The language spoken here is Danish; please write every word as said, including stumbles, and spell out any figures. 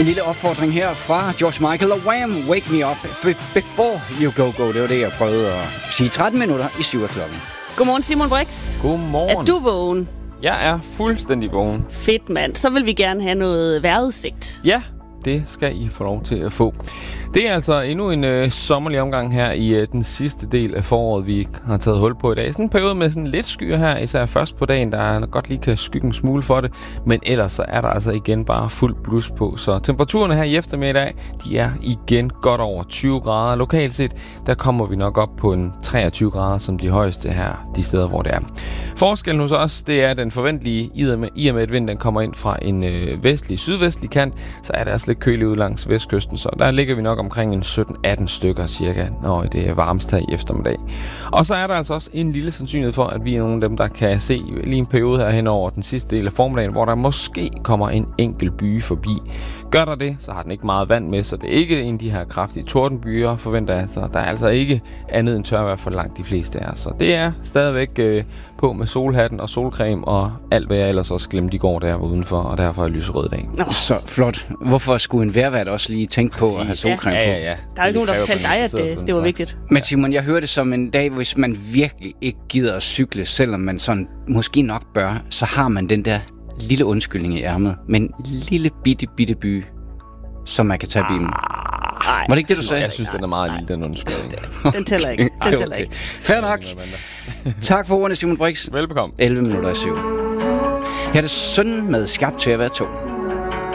En lille opfordring her fra George Michael og Wham! Wake me up before you go go. Det var det, jeg prøvede at sige. tretten minutter i syv klokken. Godmorgen, Simon Brix. Godmorgen. Er du vågen? Jeg er fuldstændig vågen. Fedt, mand. Så vil vi gerne have noget vejrudsigt. Ja, det skal I få lov til at få. Det er altså endnu en øh, sommerlig omgang her i øh, den sidste del af foråret, vi har taget hul på i dag. Sådan en periode med sådan lidt skyer her, især først på dagen, der godt lige kan skygge en smule for det. Men ellers så er der altså igen bare fuld blus på. Så temperaturerne her i eftermiddag, de er igen godt over tyve grader. Lokalt set, der kommer vi nok op på en treogtyve grader som de højeste her, de steder, hvor det er. Forskellen hos os, det er den forventelige, i og med, i og med at vinden kommer ind fra en øh, vestlig, sydvestlig kant, så er det altså lidt køligt ud langs vestkysten. Så der ligger vi nok omkring en sytten atten stykker cirka, når det er varmest her i eftermiddag. Og så er der altså også en lille sandsynlighed for, at vi er nogle af dem, der kan se lige en periode her hen over den sidste del af formiddagen, hvor der måske kommer en enkelt byge forbi. Gør der det, så har den ikke meget vand med, så det er ikke en af de her kraftige tordenbyer, forventer jeg. Så der er altså ikke andet end tørvejr for langt de fleste af os. Så det er stadigvæk øh, på med solhatten og solcreme og alt, hvad jeg ellers også glemte i går, der var udenfor, og derfor er lyserød dag. Så flot. Hvorfor skulle en vejrvært også lige tænke på at have solcreme ja, på? ja, ja. Der er jo ikke nogen, der fortalte dig, at det, det var vigtigt. Men Simon, jeg hører det som en dag, hvis man virkelig ikke gider at cykle, selvom man sådan måske nok bør, så har man den der lille undskyldning i ærmet, men en lille bitte, bitte by, som man kan tage bilen. Nej. Var det ikke det, du sagde? Jeg synes, den er meget lille, den undskyldning. Den tæller ikke. Den tæller ikke. Fair nok. Tak for ordene, Simon Brix. Velbekomme. elleve minutter i syv. Her er det Søn med Skabt til at være to.